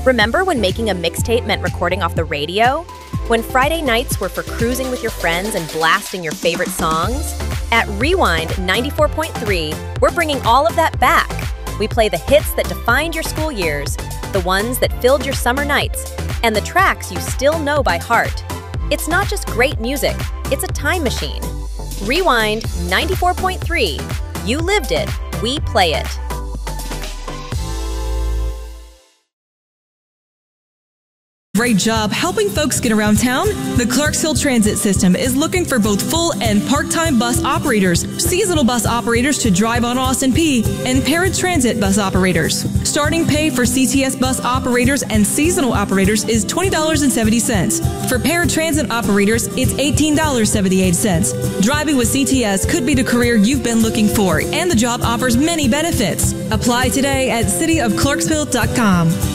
Remember when making a mixtape meant recording off the radio? When Friday nights were for cruising with your friends and blasting your favorite songs? At Rewind 94.3, we're bringing all of that back. We play the hits that defined your school years, the ones that filled your summer nights, and the tracks you still know by heart. It's not just great music, it's a time machine. Rewind 94.3. You lived it, we play it. Great job helping folks get around town? The Clarksville Transit System is looking for both full and part-time bus operators, seasonal bus operators to drive on Austin Peay, and paratransit bus operators. Starting pay for CTS bus operators and seasonal operators is $20.70. For paratransit operators, it's $18.78. Driving with CTS could be the career you've been looking for, and the job offers many benefits. Apply today at cityofclarksville.com.